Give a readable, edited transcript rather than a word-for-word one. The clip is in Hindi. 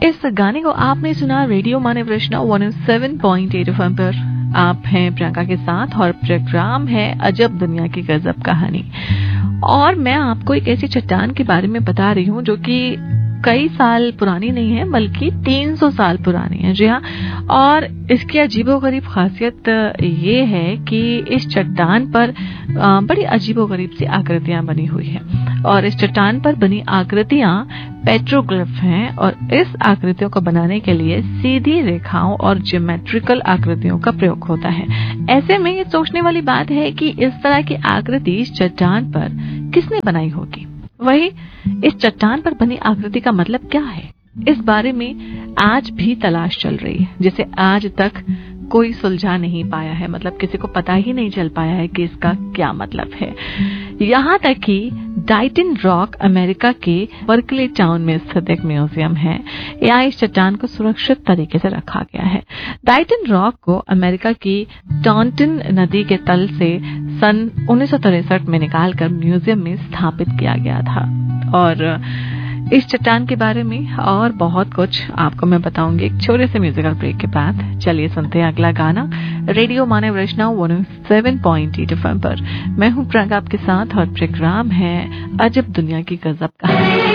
इस गाने को आपने सुना रेडियो मानव रचना 107.8 FM पर। आप हैं प्रियंका के साथ और प्रोग्राम है अजब दुनिया की गजब कहानी। और मैं आपको एक ऐसी चट्टान के बारे में बता रही हूँ जो कि कई साल पुरानी नहीं है बल्कि 300 साल पुरानी है। जी हाँ, और इसकी अजीबोगरीब खासियत ये है कि इस चट्टान पर बड़ी अजीबोगरीब सी आकृतियां बनी हुई है और इस चट्टान पर बनी आकृतियां पेट्रोग्लिफ हैं और इस आकृतियों को बनाने के लिए सीधी रेखाओं और ज्योमेट्रिकल आकृतियों का प्रयोग होता है। ऐसे में ये सोचने वाली बात है कि इस तरह की आकृति इस चट्टान पर किसने बनाई होगी। वही इस चट्टान पर बनी आकृति का मतलब क्या है, इस बारे में आज भी तलाश चल रही है, जिसे आज तक कोई सुलझा नहीं पाया है। मतलब किसी को पता ही नहीं चल पाया है कि इसका क्या मतलब है। यहाँ तक कि डाइटन रॉक अमेरिका के बर्कले टाउन में स्थित एक म्यूजियम है। यहाँ इस चट्टान को सुरक्षित तरीके से रखा गया है। डाइटन रॉक को अमेरिका की टॉन्टन नदी के तल से सन 1963 में निकालकर म्यूजियम में स्थापित किया गया था। और इस चट्टान के बारे में और बहुत कुछ आपको मैं बताऊंगी एक छोटे से म्यूजिकल ब्रेक के बाद। चलिए सुनते हैं अगला गाना रेडियो मानव रचना 107.8 FM पर। मैं हूं प्रियंका आपके साथ और प्रोग्राम है अजब दुनिया की गजब कहानी।